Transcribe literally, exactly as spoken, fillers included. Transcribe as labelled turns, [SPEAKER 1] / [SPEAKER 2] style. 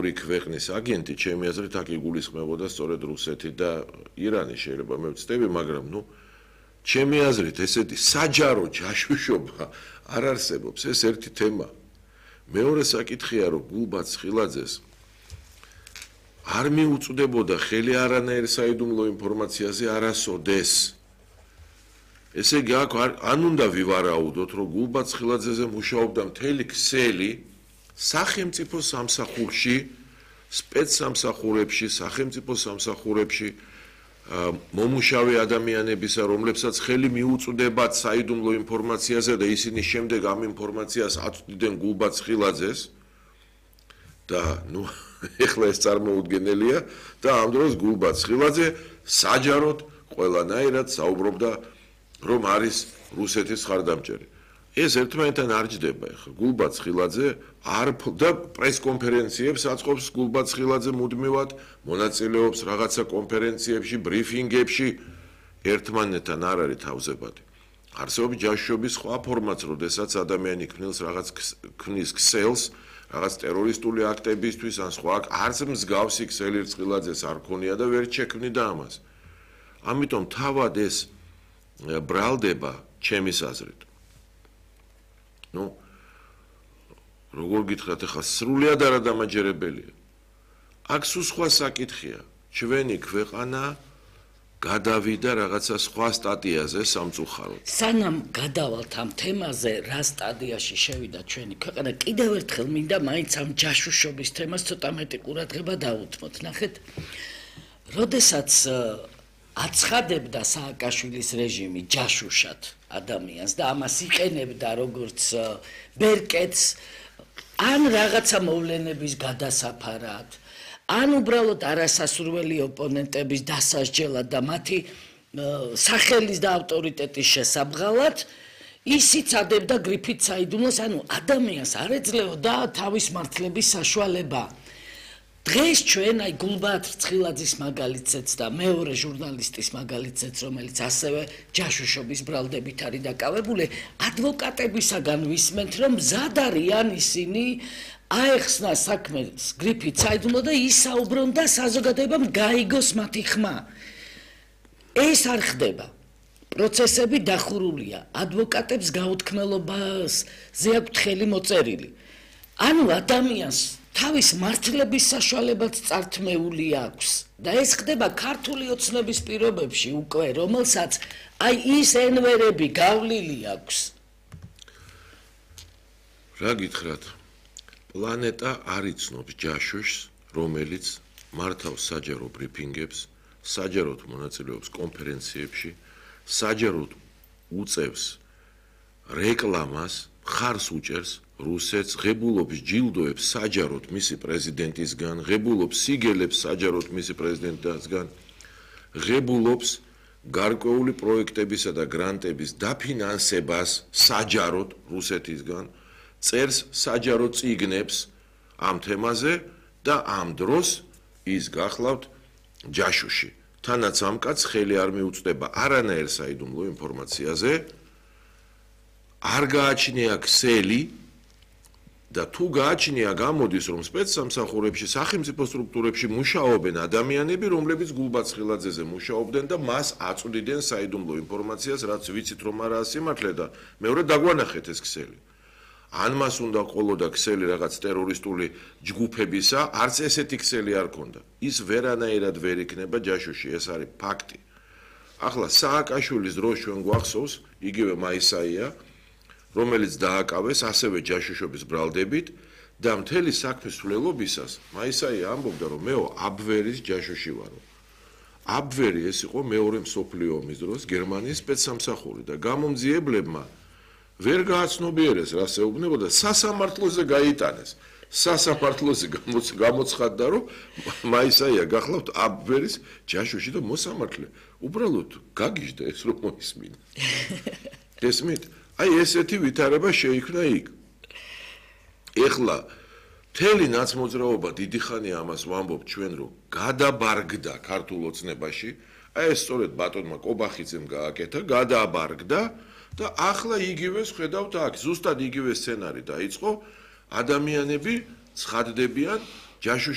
[SPEAKER 1] ორი ქვეყნის აგენტი, ჩემი აზრით, აქ იგულისხმებოდა სწორედ რუსეთი და ირანი, შეიძლება მე ვცდები, მაგრამ ნუ ჩემი აზრით, ესეთი საჯარო ჯაშუშობა არ არსებობს, ეს ერთი თემა. მეორე საკითხია, რომ გულბაց ხილაძეს არ მიუწვდებოდა ხელი არანაირ საიდუმლო ინფორმაციაზე არასოდეს. ესე იგი, აქ ან უნდა ვივარაუდოთ, რომ გულბაց ხილაძეზე მუშაობდა მთელი ქსელი სახელმწიფო სამსახურში, სპეცსამსახურებში, სახელმწიფო სამსახურებში მომუშავე ადამიანებისა, რომლებსაც ხელი მიუწვდებათ საიდუმლო ინფორმაციაზე და ისინი შემდეგ ამ ინფორმაციას აწვდიდნენ გულბაց ხილაძეს და ნუ ეხლა ეს წარმოუდგენელია და ამ დროს გულბაց ხილაძე საჯაროდ ყველანაირად საუბრობდა, რომ არის რუსეთის ხარდამჭერი. ეს ერთმანეთთან არ ჯდება ეხლა. გულბაց ხილაძე არ და პრესკონფერენციებს აწყობს გულბაც ხილაძე მუდმივად, მონაწილეობს რაღაცა კონფერენციებში, ბრიფინგებში, ერთმანეთთან არ არის თავზებადი. არსებობს ჯაშუშობის სხვა ფორმაც, როდესაც ადამიანი ქმნის რაღაც ქმნის ქსელს, რაღაც ტერორისტული აქტებისთვის ან სხვა, არც მსგავსი ქსელი რწყილაძეს არ ქონია და ვერ შექმნიდა ამას. ამიტომ თავად ეს ბრალდება ჩემის აზრით. ნუ როგორ გითხრათ ახლა სრულად არადამაჯერებელია. აქ სულ სხვა საკითხია. ჩვენი ქვეყანა გადავიდა რაღაცა სხვა სტატიაზე სამწუხაროდ.
[SPEAKER 2] სანამ გადავალთ ამ თემაზე, რა სტადიაში შევიდა ჩვენი ქვეყანა, კიდევ ერთხელ მინდა მაინც ამ ჯაშუშობის თემას ცოტა მეტი ყურადღება დავუთმოთ. ნახეთ, როდესაც აცხადებდა სააკაშვილის რეჟიმი ჯაშუშად ადამიანს და ამას იყენებდა როგორც ბერკეტს ან რაღაცა მოვლენების გადასაფარად, ან უბრალოდ არასასურველი ოპონენტების დასასჯელად და მათი სახელის და ავტორიტეტის შესაბღალად, ის იცადებდა გრიფით საიდუმლოს, ანუ ადამიანს არ ეძლეოდა თავის მართლების საშუალება. დღეს ჩვენ აი გულბათ რცხილაძის მაგალითზეც და მეორე ჟურნალისტის მაგალითზეც, რომელიც ასევე ჯაშუშობის ბრალდებით არის დაკავებული, ადვოკატებისაგან ვისმენთ, რომ მზად არიან ისინი აეხსნა საქმეს გრიფით საიდუმლო და ისაუბრონ და საზოგადოებამ გაიგოს მათი ხმა. ეს არ ხდება. პროცესები დახურულია, ადვოკატებს გაუთქმელობაზე აქვთ ხელი მოწერილი. ანუ ადამიანს თავის მართლების საშუალებაც წართმეული აქვს და ეს ხდება ქართული ოცნების პირობებში უკვე, რომელსაც აი ის ენვერები გავლილი აქვს.
[SPEAKER 1] რა გითხრათ? პლანეტა არ იცნობს ჯაშუშს, რომელიც მართავს საჯარო ბრიფინგებს, საჯაროდ მონაწილეობს კონფერენციებში, საჯაროდ უწევს რეკლამას, ხარს უჭერს რუსეთს, ღებულობს ჯილდოებს საჯაროდ მისი პრეზიდენტისგან, ღებულობს სიგელებს საჯაროდ მისი პრეზიდენტისგან, ღებულობს გარკვეული პროექტებისა და გრანტების დაფინანსებას საჯაროდ რუსეთისგან, წერს საჯარო წიგნებს ამ თემაზე და ამ დროს ის გახლავთ ჯაშუში. თანაც ამ კაცს ხელი არ მიუწვდება არანაირ საიდუმლო ინფორმაციაზე, არ გააჩნია ქსელი და თუ გააჩნია, გამოდის, რომ სპეცსამსახურებში, სახელმწიფო სტრუქტურებში მუშაობენ ადამიანები, რომლებიც გულბაց ხილაძეზე მუშაობდნენ და მას აწვდიდნენ საიდუმლო ინფორმაციას, რაც ვიცით, რომ არაა სიმართლე და მეორე დაგვანახეთ ეს ქსელი. ან მას უნდა ყოლოდა ქსელი რაღაც ტერორისტული ჯგუფებისა, არც ესეთი ქსელი არ ქონდა. ის ვერანაირად ვერ იქნება ჯაშუში, ეს არის ფაქტი. ახლა სააკაშვილის დროს ჩვენ გვახსოვს იგივე მაისაია, რომელიც დააკავეს ასევე ჯაშუშობის ბრალდებით და მთელი საქმის სრულობისას მაისაია ამბობდა, რომ მეო აბვერის ჯაშუში ვარო. აბვერი ეს იყო მეორე მსოფლიო ომის დროს გერმანიის სპეცსამსახური და გამომძიებლებმა ვერ გააცნობიერეს, რა შეუბნებოდა, სასამართლოზე გაიტანეს. სასამართლოზე გამოცხადდა, რომ მაისაია გახლავთ აბვერის ჯაშუში და მოსამართლე. უბრალოდ გაგიჟდა ეს რომ მოისმინა. ესმით? აი ესეთი ვითარება შეიქმნა იქ. ეხლა მთელი ნაცმოძრაობა დიდი ხანია ამას ვამბობ ჩვენ, რომ გადაბარგდა ქართულ ოცნებაში, აი ეს სწორედ ბატონმა კობახიძემ გააკეთა, გადაბარგდა და ახლა იგივეს ხედავთ აქ, ზუსტად იგივე სცენარი დაიწყო, ადამიანები ცხადდებიან ჯაშუში